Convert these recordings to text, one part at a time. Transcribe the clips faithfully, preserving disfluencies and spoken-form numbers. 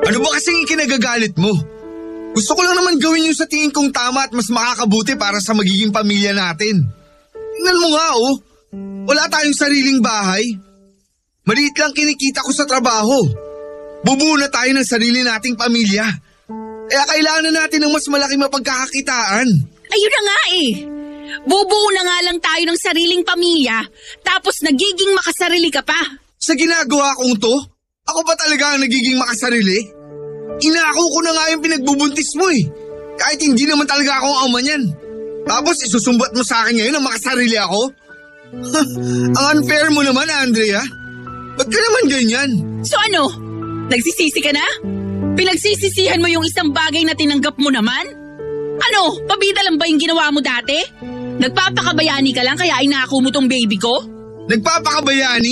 Ano ba kasing ikinagagalit mo? Gusto ko lang naman gawin yung sa tingin kong tama at mas makakabuti para sa magiging pamilya natin. Tingnan mo nga oh, wala tayong sariling bahay. Maliit lang kinikita ko sa trabaho. Bubuo na tayo ng sarili nating pamilya. Kaya kailangan na natin ng mas malaking mapagkakakitaan. Ayun na nga eh. Bubuo na nga lang tayo ng sariling pamilya, tapos nagiging makasarili ka pa. Sa ginagawa kong to, ako pa talaga ang nagiging makasarili? Inako ko na nga yung pinagbubuntis mo eh. Kahit hindi naman talaga akong ama niyan. Tapos isusumbat mo sa akin ngayon na makasarili ako? Ang unfair mo naman, Andrea. Ba't ka naman ganyan? So ano? Nagsisisi ka na? Pinagsisisihan mo yung isang bagay na tinanggap mo naman? Ano? Pabida lang ba yung ginawa mo dati? Nagpapakabayani ka lang kaya inako mo tong baby ko? Nagpapakabayani?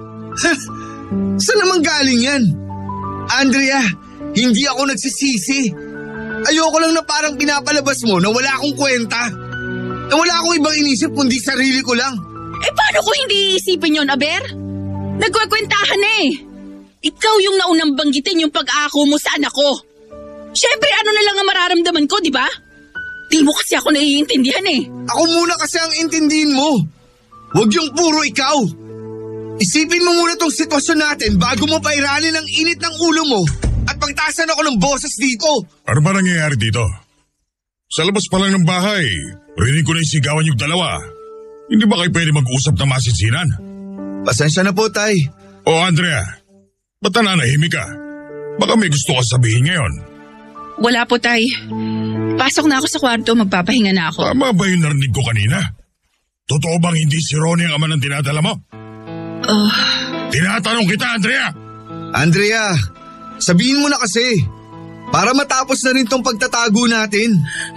Saan naman galing yan? Andrea, hindi ako nagsisisi. Ayoko lang na parang pinapalabas mo na wala akong kwenta. Na wala akong ibang inisip kundi sarili ko lang. Eh paano ko hindi iisipin yon, Aber? Nagkwekwentahan na eh. Ikaw yung naunang banggitin yung pag-ako mo sa anak ko. Siyempre ano na lang ang mararamdaman ko, di ba? Di mo kasi ako naiintindihan eh. Ako muna kasi ang intindihin mo. Huwag yung puro ikaw. Isipin mo muna tong sitwasyon natin bago mo pairanin ang init ng ulo mo at pagtaasan ako ng boses dito. Ano ba nangyayari dito? Sa labas pa lang ng bahay, rinig ko na yung sigawan yung dalawa. Hindi ba kayo pwede mag-usap na masinsinan? Pasensya na po, Tay. O Andrea, ba't nananahimik ka? Baka may gusto ka sabihin ngayon. Wala po, Tay. Pasok na ako sa kwarto, magpapahinga na ako. Tama ba yung narinig ko kanina? Totoo bang hindi si Ronnie ang ama ng dinadala mo? Uh... Tinatanong kita, Andrea! Andrea, sabihin mo na kasi. Para matapos na rin tong pagtatago natin.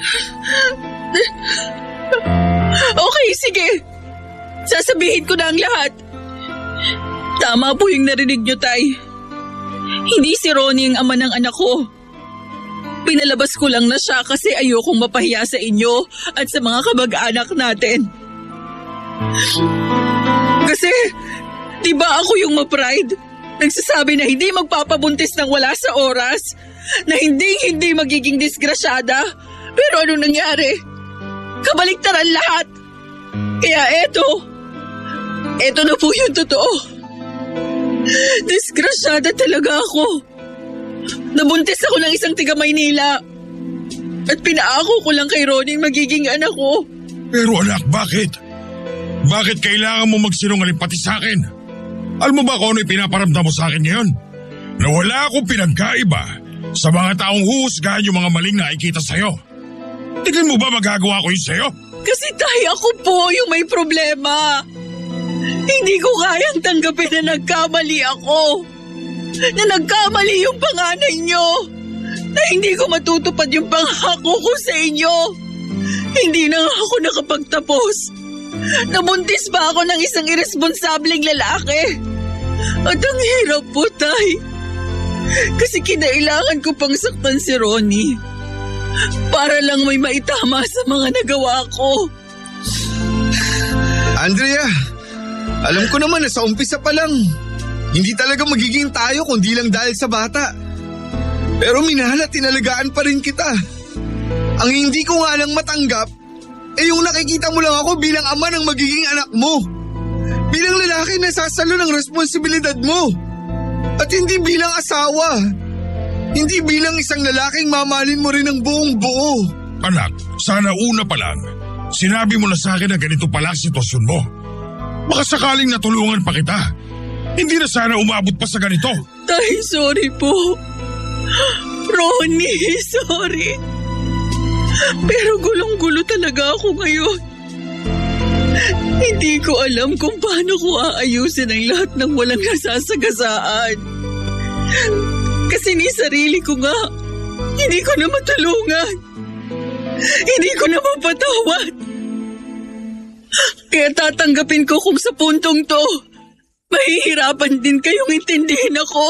Okay, sige. Sasabihin ko na ang lahat. Tama po yung narinig nyo, Tay. Hindi si Ronnie ang ama ng anak ko. Pinalabas ko lang na siya kasi ayokong mapahiya sa inyo at sa mga kamag-anak natin. Kasi, di ba ako yung ma-pride? Nagsasabi na hindi magpapabuntis ng wala sa oras, na hindi-hindi magiging disgrasyada. Pero anong nangyari? Kabaliktaran lahat. Kaya eto, eto na po yung totoo. Disgrasyada talaga ako. Nabuntis ako ng isang tiga Maynila. At pinaako ko lang kay Ronnie magiging anak ko. Pero anak, bakit? Bakit kailangan mo magsinungaling pati sa akin? Alam mo ba kung ano yung pinaparamdam mo sa akin ngayon? Na wala akong pinagkaiba sa mga taong huhusgahan yung mga maling nakikita sa'yo. Tingin mo ba magagawa ko yun sa'yo? Kasi tayo ako po yung may problema. Hindi ko kayang tanggapin na nagkamali ako. Na nagkamali yung panganay nyo. Na hindi ko matutupad yung pangako ko sa inyo. Hindi na ako nakapagtapos. Nabuntis pa ako ng isang irresponsableng lalaki. At ang hirap po, Tay. Kasi kinailangan ko pang saktan si Ronnie. Para lang may maitama sa mga nagawa ko. Andrea, alam ko naman na sa umpisa pa lang, hindi talaga magiging tayo kundi lang dahil sa bata. Pero minahal at tinalagaan pa rin kita. Ang hindi ko nga lang matanggap, eh yung nakikita mo lang ako bilang ama ng magiging anak mo. Bilang lalaki na sasalo ng responsibilidad mo. At hindi bilang asawa. Hindi bilang isang lalaking mamahalin mo rin ng buong buo. Anak, sana una pa lang, sinabi mo na sa akin na ganito pala ang sitwasyon mo. Baka sakaling natulungan pa kita. Hindi na sana umabot pa sa ganito. Tay, sorry po. Ronnie, sorry. Pero gulong-gulo talaga ako ngayon. Hindi ko alam kung paano ko aayusin ang lahat ng walang nasasagasaan. Kasi ni sarili ko nga, hindi ko na matulungan. Hindi ko na mapatawad. Kaya tatanggapin ko kung sa puntong to, mahihirapan din kayong intindihin ako.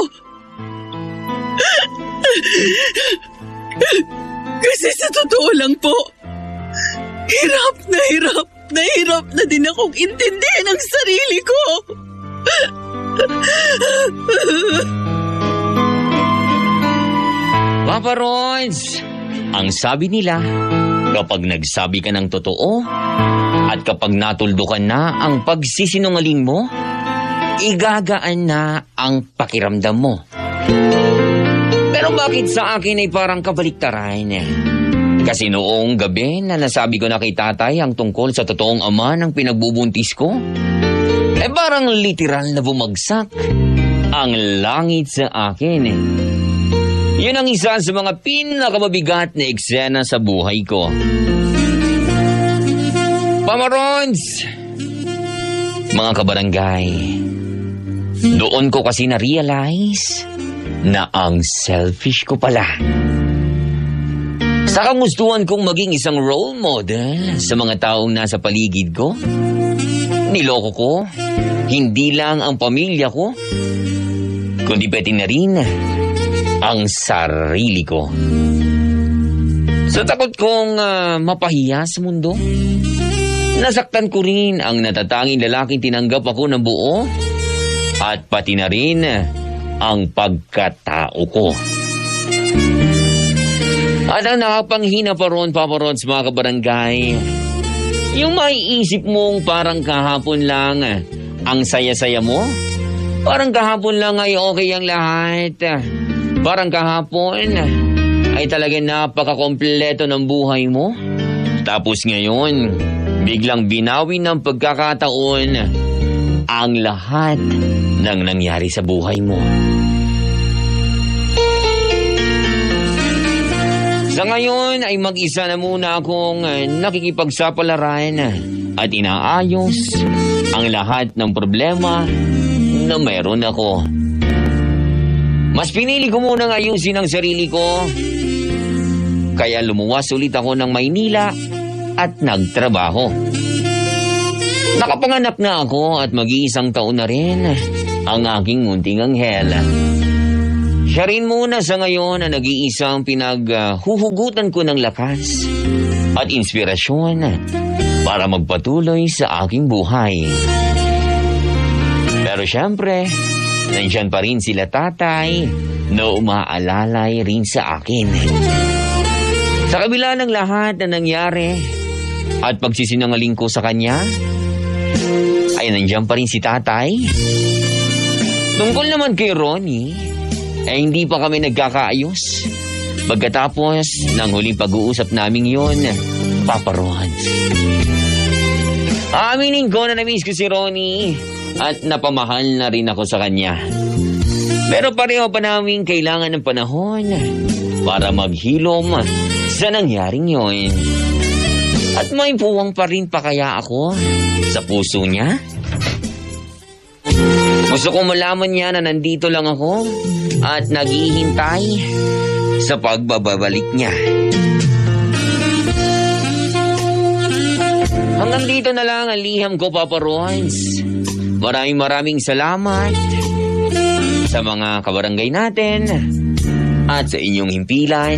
Kasi sa totoo lang po, hirap na hirap na hirap na din akong intindihin ang sarili ko. Papa Rons, ang sabi nila, kapag nagsabi ka ng totoo at kapag natuldukan na ang pagsisinungaling mo, igagaan na ang pakiramdam mo. Pero bakit sa akin ay parang kabaliktaran? Kasi noong gabi na nasabi ko na kay tatay ang tungkol sa totoong ama ng pinagbubuntis ko, eh parang literal na bumagsak ang langit sa akin. Yun ang isa sa mga pinakamabigat na eksena sa buhay ko. Papa Rons, mga kabarangay, doon ko kasi na-realize na ang selfish ko pala. Sa kagustuhan kong maging isang role model sa mga taong nasa paligid ko, niloko ko hindi lang ang pamilya ko, kundi pati na rin ang sarili ko. Sa takot kong uh, mapahiya sa mundo, nasaktan ko rin ang natatanging lalaking tinanggap ako ng buo at pati na rin ang pagkatao ko. At ang nakapanghina pa ron, Papa Rons, mga kabarangay, yung maiisip mong parang kahapon lang ang saya-saya mo, parang kahapon lang ay okay ang lahat, parang kahapon ay talagang napakakompleto ng buhay mo, tapos ngayon, biglang binawi ng pagkakataon ang lahat ng nangyari sa buhay mo. Sa ngayon ay mag-isa na muna akong nakikipagsapalaran at inaayos ang lahat ng problema na meron ako. Mas pinili ko munang ayusin ang sarili ko, kaya lumuwas ulit ako ng Maynila at nagtrabaho. Nakapanganak na ako at mag-iisang taon na rin ang aking munting anghel. Siya rin muna sa ngayon ang nag-iisang pinaghuhugutan ko ng lakas at inspirasyon para magpatuloy sa aking buhay. Pero syempre, nandiyan pa rin sila tatay na umaalalay rin sa akin. Sa kabila ng lahat na nangyari at pagsisinungaling ko sa kanya, ay nandiyan pa rin si tatay. Tungkol naman kay Ronnie, eh hindi pa kami nagkakaayos. Pagkatapos ng huling pag-uusap naming yun, Papa Rons. Aaminin ko na na-miss ko si Ronnie at napamahal na rin ako sa kanya. Pero pareho pa namin kailangan ng panahon para maghilom sa nangyaring yun. At may puwang pa rin pa kaya ako sa puso niya? Gusto ko malaman niya na nandito lang ako at naghihintay sa pagbabalik niya. Hanggang dito na lang ang liham ko, Papa Rons. Maraming maraming salamat sa mga kabarangay natin at sa inyong himpilan.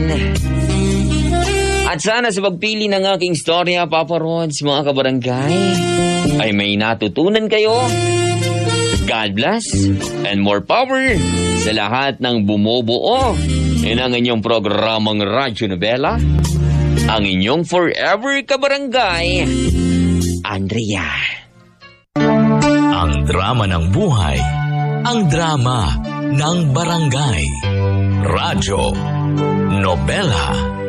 At sana sa pagpili ng aking storya, Papa Rons, mga kabarangay, ay may natutunan kayo. God bless and more power sa lahat ng bumubuo. Yan ang inyong programang Radyo Nobela, ang inyong forever kabarangay, Andrea. Ang drama ng buhay, ang drama ng barangay. Radyo Nobela.